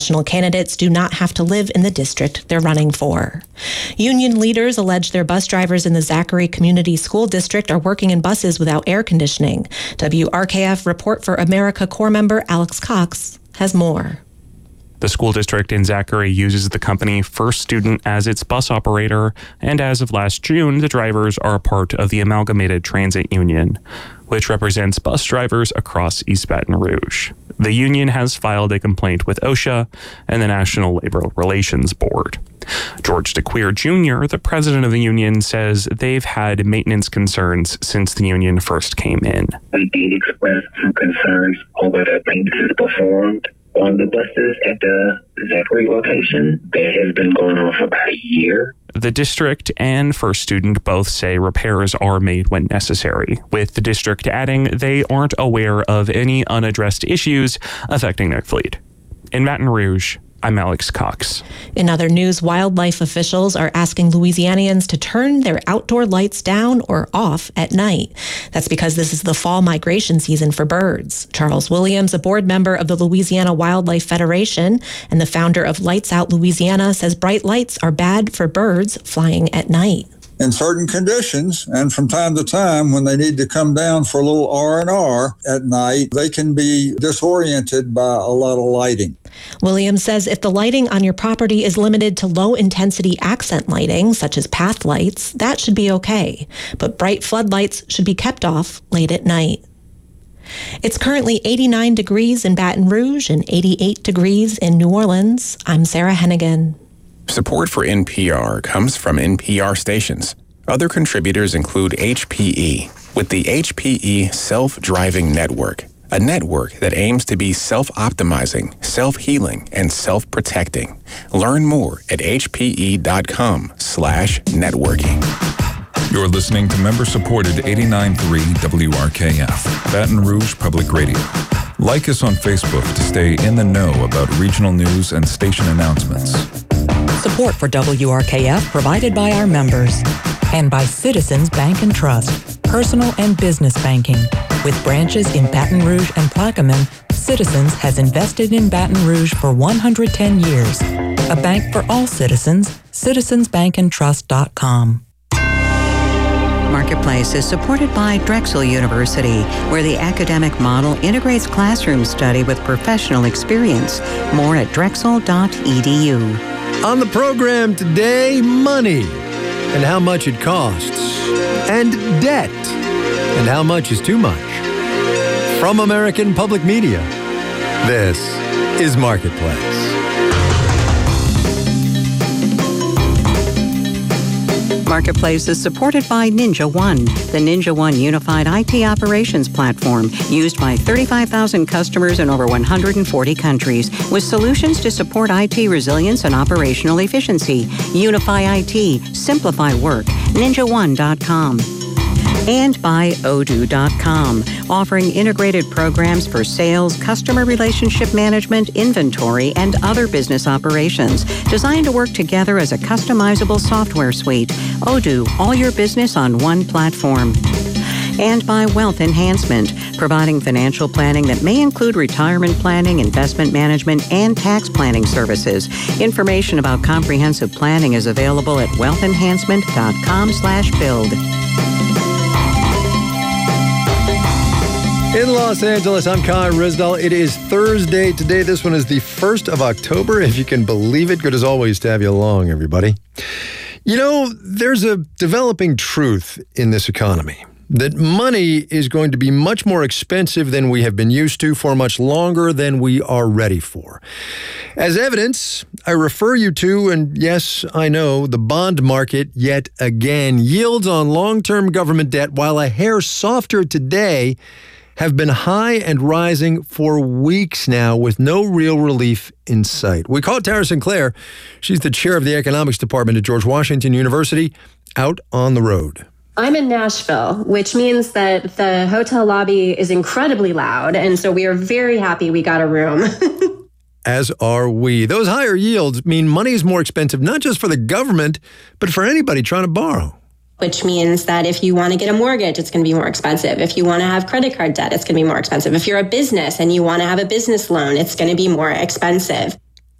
candidates do not have to live in the district they're running for. Union leaders allege their bus drivers in the Zachary Community School District are working in buses without air conditioning. WRKF Report for America Corps member Alex Cox has more. The school district in Zachary uses the company First Student as its bus operator, and as of last June, the drivers are a part of the Amalgamated Transit Union, which represents bus drivers across East Baton Rouge. The union has filed a complaint with OSHA and the National Labor Relations Board. George DeQueer Jr., the president of the union, says they've had maintenance concerns since the union first came in. We did express some concerns over the maintenance performed on the buses at the Zachary location. That has been going on for about a year. The district and First Student both say repairs are made when necessary, with the district adding they aren't aware of any unaddressed issues affecting their fleet. In Baton Rouge, I'm Alex Cox. In other news, wildlife officials are asking Louisianians to turn their outdoor lights down or off at night. That's because this is the fall migration season for birds. Charles Williams, a board member of the Louisiana Wildlife Federation and the founder of Lights Out Louisiana, says bright lights are bad for birds flying at night. In certain conditions, and from time to time when they need to come down for a little R&R at night, they can be disoriented by a lot of lighting. Williams says if the lighting on your property is limited to low-intensity accent lighting, such as path lights, that should be okay. But bright floodlights should be kept off late at night. It's currently 89 degrees in Baton Rouge and 88 degrees in New Orleans. I'm Sarah Hennigan. Support for NPR comes from NPR stations. Other contributors include HPE, with the HPE Self-Driving Network, a network that aims to be self-optimizing, self-healing, and self-protecting. Learn more at hpe.com/networking. You're listening to member-supported 89.3 WRKF, Baton Rouge Public Radio. Like us on Facebook to stay in the know about regional news and station announcements. Support for WRKF provided by our members and by Citizens Bank and Trust, personal and business banking. With branches in Baton Rouge and Plaquemine, Citizens has invested in Baton Rouge for 110 years. A bank for all citizens, citizensbankandtrust.com. Marketplace is supported by Drexel University, where the academic model integrates classroom study with professional experience. More at drexel.edu. On the program today, money and how much it costs, and debt and how much is too much. From American Public Media, this is Marketplace. Marketplace is supported by NinjaOne, the NinjaOne unified IT operations platform used by 35,000 customers in over 140 countries with solutions to support IT resilience and operational efficiency. Unify IT, simplify work, ninjaone.com. And by Odoo.com, offering integrated programs for sales, customer relationship management, inventory, and other business operations, designed to work together as a customizable software suite. Odoo, all your business on one platform. And by Wealth Enhancement, providing financial planning that may include retirement planning, investment management, and tax planning services. Information about comprehensive planning is available at wealthenhancement.com/build. In Los Angeles, I'm Kai Rizdal. It is Thursday today. This one is the 1st of October, if you can believe it. Good as always to have you along, everybody. You know, there's a developing truth in this economy that money is going to be much more expensive than we have been used to for much longer than we are ready for. As evidence, I refer you to, and yes, I know, the bond market yet again. Yields on long-term government debt, while a hair softer today, have been high and rising for weeks now with no real relief in sight. We call Tara Sinclair. She's the chair of the economics department at George Washington University, out on the road. I'm in Nashville, which means that the hotel lobby is incredibly loud, and so we are very happy we got a room. As are we. Those higher yields mean money is more expensive, not just for the government, but for anybody trying to borrow. Which means that if you want to get a mortgage, it's going to be more expensive. If you want to have credit card debt, it's going to be more expensive. If you're a business and you want to have a business loan, it's going to be more expensive.